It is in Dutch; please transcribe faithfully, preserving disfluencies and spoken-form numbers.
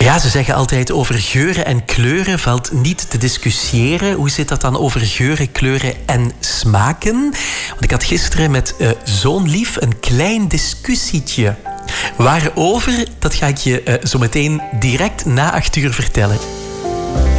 Ja, ze zeggen altijd over geuren en kleuren valt niet te discussiëren. Hoe zit dat dan over geuren, kleuren en smaken? Want ik had gisteren met uh, zo'n lief een klein discussietje. Waarover, dat ga ik je uh, zo meteen direct na acht uur vertellen.